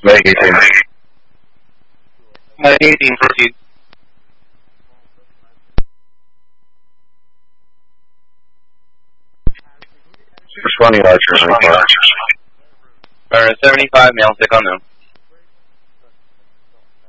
Make 18. Make 18, proceed. Responding Archers. Or 75, male, stick on them.